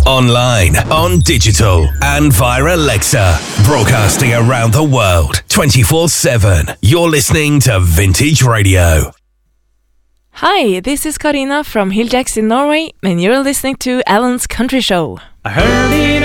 Online, on digital, and via Alexa. Broadcasting around the world, 24/7. You're listening to Vintage Radio. Hi, this is Karina from Hilljacks in Norway, and you're listening to Alan's Country Show. I heard it